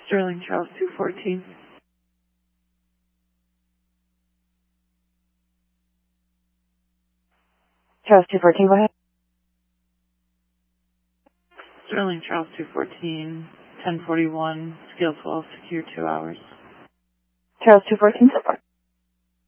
Sterling Charles 214. Charles 214, go ahead. Sterling Charles 214, 1041, scale 12, secure 2 hours. Charles 214, so far.